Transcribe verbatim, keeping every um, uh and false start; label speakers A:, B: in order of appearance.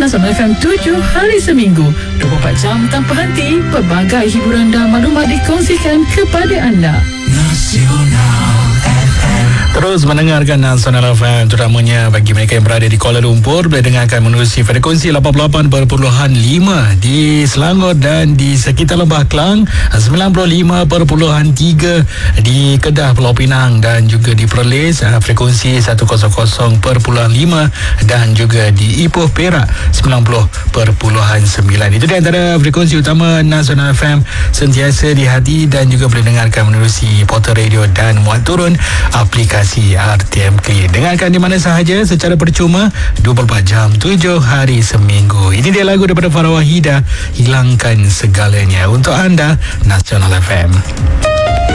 A: Nasional F M tujuh hari seminggu, dua puluh empat jam tanpa henti. Pelbagai hiburan dan maklumat dikongsikan kepada anda. Nasional F M.
B: Terus mendengarkan Nasional F M, terutamanya bagi mereka yang berada di Kuala Lumpur, boleh dengarkan menerusi frekuensi lapan puluh lapan perpuluhan lima di Selangor dan di sekitar Lembah Kelang, sembilan puluh lima perpuluhan tiga di Kedah, Pulau Pinang dan juga di Perlis, frekuensi seratus perpuluhan lima dan juga di Ipoh, Perak, sembilan puluh perpuluhan sembilan. Itu di antara frekuensi utama Nasional F M, sentiasa di hati, dan juga boleh dengarkan menerusi portal radio dan muat turun aplikasi R T M Clear. Dengarkan di mana sahaja secara percuma dua puluh empat jam tujuh hari seminggu. Ini dia lagu daripada Farah Wahidah, Hilangkan Segalanya, untuk anda Nasional F M.